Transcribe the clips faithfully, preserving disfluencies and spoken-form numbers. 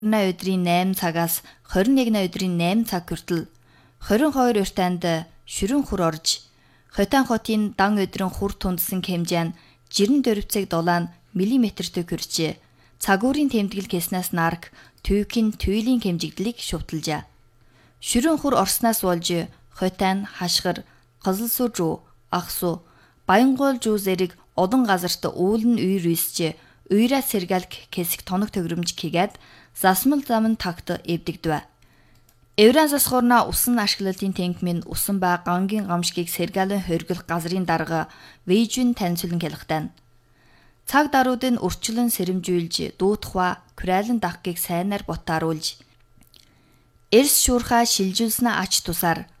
өдрийн eight цагаас twenty-one өдрийн eight цаг хүртэл twenty-two уртанд ширүүн хур орж Хотан хотын дан өдрийн хур тундсан хэмжээ нь жирэн дөрвцэг дулаан миллиметртэй хүрчээ. Цагуурын тэмдэглэл хийснээс нарк төвкийн түйлийн хэмжигдлийг шувталжээ. Ширүүн хур орснаас болж Хотан, Хашгир, Кызылсуу жуу, Ахсуу, Баянгуул жуу зэрэг олон газарт уулын үер үйсч, үерээ сэргэлг хэсэг тоног төгрөмж хийгээд засмал зам нь тагт эвдэгдэв. Евран засхуурна усан ашиглалтын тэнхмэн усан ба гангийн гамшгийг сэргэлэн хоригдох газрын дарга Вэйжүн танилцуулан хэлэхтэн. Цаг дарууд нь урчлан сэрэмжүүлж, дуутхва, күрайлан дахгийг сайнаар ботааруулж, эрс шуурхаа шилжүүлснэ ач тусаар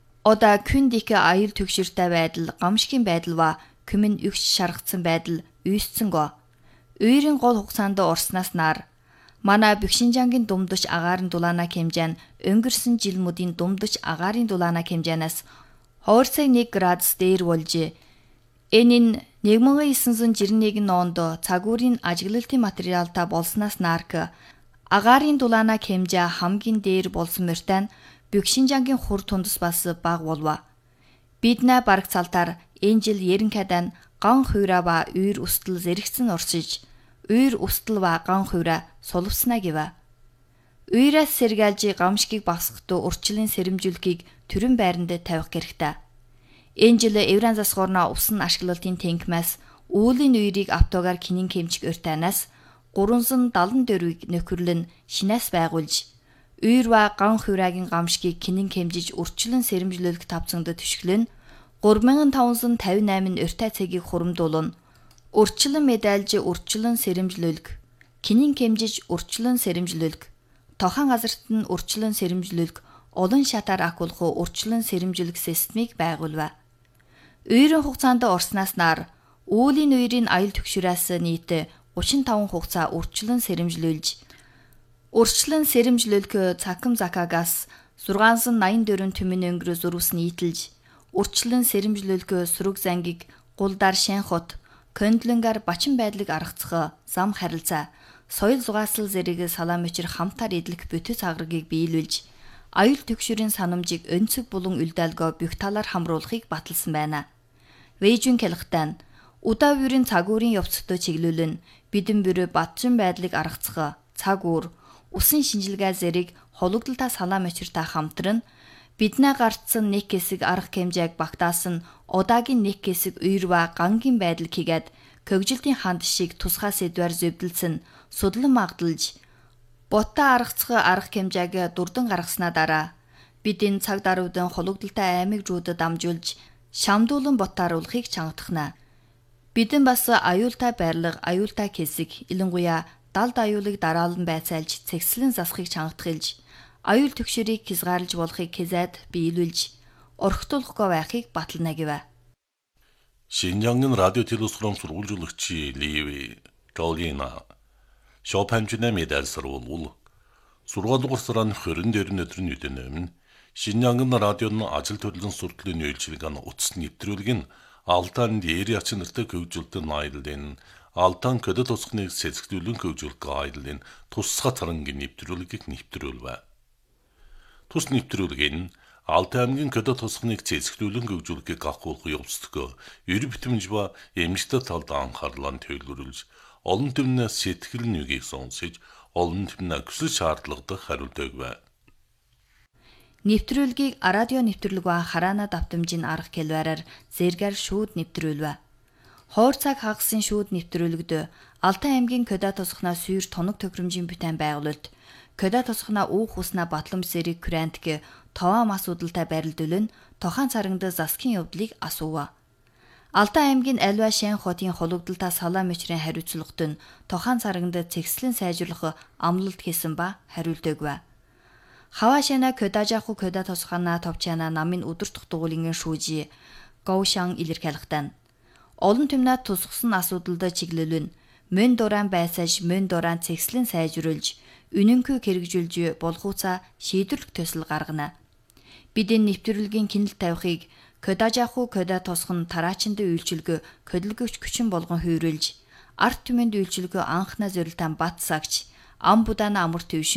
ода күндик аюул төгшөртэй байдал, гамшигын байдал ба күмэн өгч шаргацсан байдал үйсцэнгөө. Үерийн гол хугацаанд орснаас нар манай Бэкшинжангийн думдч агаарын дулаана хэмжээ нь өнгөрсөн жил мөдийн думдч агаарын дулаана хэмжээнээс хойрцог one градус дээр болж, энэ нь nineteen ninety-one онд цагуурийн ажиглалтын материалтай болсноос нарк агаарын дулаана хэмжээ хамгийн дээр болсон мөртөө Бэкшинжангийн хур тундас бас бага болов. Бид нэ бараг цалтаар энэ жил ерөнхийдөө ган хуйраа ба үер устал зэрэгцэн оршиж, үер устал ба ган хуйраа сулвснаа гэв. Үерээс сэргэлж гамшгийг багсахдаа урчлын сэрэмжүүлэхийг төрөн байранд тавих хэрэгтэй. Энэ жил Евран засхуурна усан ашиглалтын тэнхмээс үүлийн үерийг автогаар кинин хэмжиг уртанаас three seventy-four-ыг нөхөрлөн шинээс байгуулж, үер ба ган хуйраагийн гамшгийг кинин хэмжиж урчлан сэрэмжлүүлэх тавцанд төшгөлн three thousand five hundred fifty-eight уртай цагийг хуримдуулна. Урчлан медальж урчлан сэрэмжлүүлэх, кинин хэмжиж урчлан сэрэмжлүүлэх, тохон газарт нь урчлан сэрэмжлүүлэх, олон шатаар акулах урчлан сэрэмжлүүлэх системийг байгуулв. Үерийн хугацаанд орснаас нар үүлийн үерийн аюул төгшрөөс нийт thirty-five хугацаа урчлан сэрэмжлүүлж, урчлан сэрэмжлүүлэх цахим закагаас six ninety-four түмэн өнгөрөө зурвс нийтэлж, урчлан сэрэмжлүүлэх сүрэг зангийг гулдар шенхот, Көндлөнгар бачин байдлыг аргацах зам харилцаа, соёл зугаасал зэрэг салаа мөчр хамтаар эдлэх бүтэц агрыг биелүүлж, аюул төгшрийн санамжийг өнцөг булан үлдээлгөө бүх талаар хамруулахыг баталсан байна. Вэйжүн хэлэхтэн удаа бүрийн цагуурын явцдаа чиглүүлэн бидэн бүрэ батчин байдлыг аргацах цагуур, усан шинжилгээ зэрэг хологдолтой салаа мөчртэй хамтран биднээ гартсан нэг хэсэг арга хэмжээг багтаасан удаагийн нэг хэсэг үер ба гангийн байдал хийгээд көгжилтийн ханд шиг тусгай сэдвэр зөвдөлсөн судлан магдалж ботта аргацах арга хэмжээг дурдан гаргаснаа дараа бид энэ цаг даруйдан хологдолтой аймаг жуудад амжуулж шамдуулан ботааруулахыг чангатахна. Бидэн бас аюултай байрлал, аюултай хэсэг, илэнгуяа далд аюулыг дараалан байцаалж цэгслэн засахыг чангатахилж, аюул төгшрийг хязгаарлаж болохыг хэзээд биелүүлж, орхитуулахгүй байхыг батална гэв. Шинжангийн радио телевизхром сургуулжуулагчи Ливи Галина Шопенжинэ медаль сарвал сургаалгуурсаран twenty-four өдрийн үдэнэм Шинжангийн радион ажил төрлөн суртлын үйлчилгээн утас нэвтрүүлэг нь Алтан дээр ячин нартай хөгжүүлэлтэн айдлын Алтан көдөт тусахныг сэцгэлүүлэн хөгжүүлэх айдлын тусгай тарангийн нэвтрүүлгийг нэвтрүүлвэ. Тус нэвтрүүлэг нь Алтай аймгийн көдөт тусахныг цэцгэлүүлэн хөгжүүлэхийг гахуулах явцдаггүй эр битэмж ба эмчтэй талд анхаарлаа төвлөрүүлж олон түмнээ сэтгэл нүгийг сонсож олон түмнээ хүсэл шаардлагатай хариулдаг бай. Нэвтрүүлгийг радио нэвтрүүлэг ба хараана давтамжийн арга хэлбэрээр зэргээр шүүд нэвтрүүлвэ. Хойр цаг хагасын шүүд нэвтрүүлэгд Алтай аймгийн көдөт тусахнаа сүйр тоног төгрөмжийн бүтээн байгуулалт көдөт тусахнаа үүх уснаа батламж зэрэг күрантг товаам асуудалтай байрлуулан тохон царангад засгийн явдлыг асуув. Алтай аймгийн альва шэн хотын хологдолтой салаа мөчрийн хариуцлагад нь тохон царангад цэгслэн сайжруулах амлалт хийсэн ба хариулдагв. Хавашана көдөжаху көдөт тусахнаа товчана намын өдөртөх дугуулын шүүжи Гоушан илэрхийлэхтэн олон түмнээ тусгсан асуудалд чиглэлэн мөн дуран байсаж мөн дуран цэгслэн сайжруулж үнэнхүү хэрэгжүүлж болгууцаа шийдвэрлэх төсөл гаргана. Бидний нэвтрүүлгийн кинэл тавихыг көдөжаху көдөт тусах нь тараачинд үйлчилгөө көдөлгөгч күчин болгон хөврүүлж арт түмэнд үйлчилгөө анхнаа зорилтан бат сагч ам будаана амар төвш